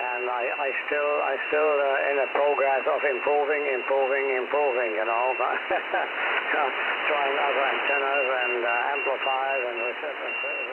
and I still in a progress of improving, you know, trying other antennas and amplifiers and